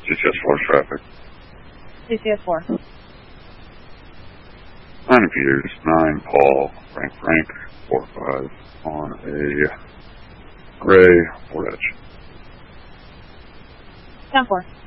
CCS 4 traffic. CCS 4. 9 Peters, 9 Paul, Frank, 4-5 on a gray Ford Edge. 10-4.